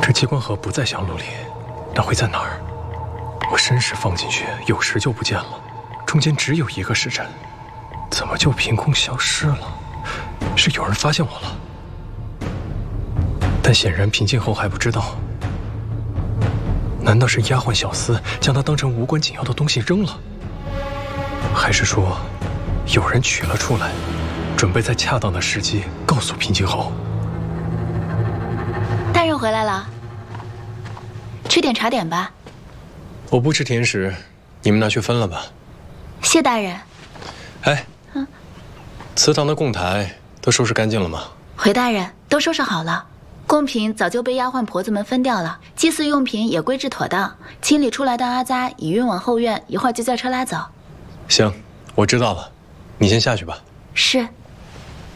这机关盒不在香炉里，那会在哪儿？我申时放进去，有时就不见了，中间只有一个时辰，怎么就凭空消失了？是有人发现我了，但显然平静后还不知道。难道是丫鬟小厮将它当成无关紧要的东西扔了？还是说，有人取了出来，准备在恰当的时机告诉平静侯？ 大人回来了，吃点茶点吧。 我不吃甜食，你们拿去分了吧。 谢大人。 哎，祠堂的供台都收拾干净了吗？ 回大人，都收拾好了。贡品早就被丫鬟婆子们分掉了，祭祀用品也归置妥当，清理出来的阿扎已运往后院，一会儿就叫车拉走。 行，我知道了，你先下去吧。 是。